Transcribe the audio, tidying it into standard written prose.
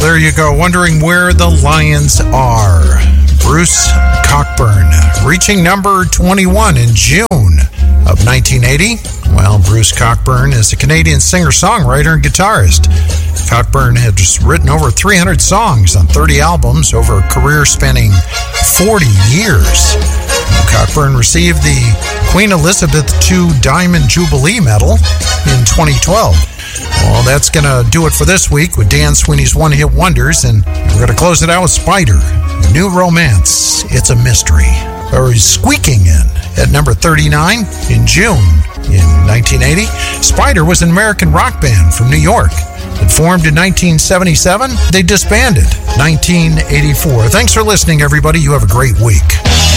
there you go, wondering where the Lions are. Bruce Cockburn, reaching number 21 in June of 1980. Well, Bruce Cockburn is a Canadian singer-songwriter and guitarist. Cockburn has written over 300 songs on 30 albums over a career spanning 40 years. Cockburn received the Queen Elizabeth II Diamond Jubilee Medal in 2012. Well, that's going to do it for this week with Dan Sweeney's One Hit Wonders, and we're going to close it out with Spider, New Romance, It's a Mystery. Or he's squeaking in at number 39 in June in 1980. Spider was an American rock band from New York. It formed in 1977. They disbanded 1984. Thanks for listening, everybody. You have a great week.